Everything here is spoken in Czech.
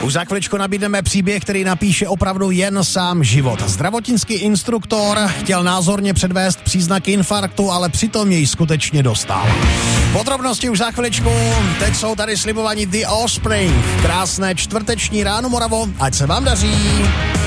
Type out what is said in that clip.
Už za chviličku nabídneme příběh, který napíše opravdu jen sám život. Zdravotnický instruktor chtěl názorně předvést příznaky infarktu, ale přitom jej skutečně dostal. Podrobnosti už za chviličku, teď jsou tady slibovaní The Offspring. Krásné čtvrteční ráno, Moravo, ať se vám daří.